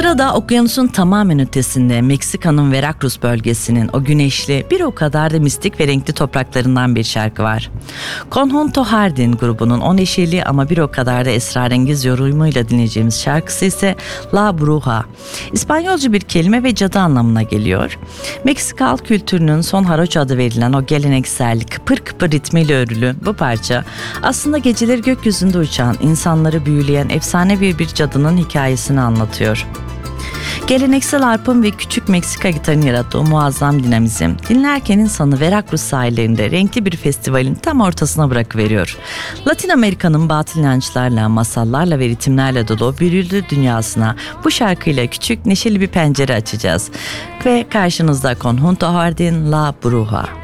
Sırada okyanusun tamamen ötesinde Meksika'nın Veracruz bölgesinin o güneşli bir o kadar da mistik ve renkli topraklarından bir şarkı var. Conjunto Jardín grubunun o neşeli ama bir o kadar da esrarengiz yorumuyla dinleyeceğimiz şarkısı ise La Bruja. İspanyolca bir kelime ve cadı anlamına geliyor. Meksika halk kültürünün son haroç adı verilen o geleneksel kıpır kıpır ritmiyle örülü bu parça aslında geceleri gökyüzünde uçan, insanları büyüleyen efsane bir cadının hikayesini anlatıyor. Geleneksel arpın ve küçük Meksika gitarının yarattığı muazzam dinamizm, dinlerken insanı Veracruz sahillerinde renkli bir festivalin tam ortasına bırakıveriyor. Latin Amerika'nın batıl inançlarla, masallarla ve ritimlerle dolu büyülü dünyasına bu şarkıyla küçük neşeli bir pencere açacağız. Ve karşınızda Conjunto Jardín La Bruja.